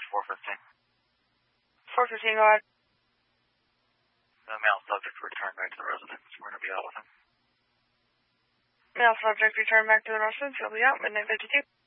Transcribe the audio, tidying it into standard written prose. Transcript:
dispatch 415. 415, go ahead. The male subject returned back to the residence. We're going to be out with him. Male subject returned back to the residence. He'll be out midnight 52.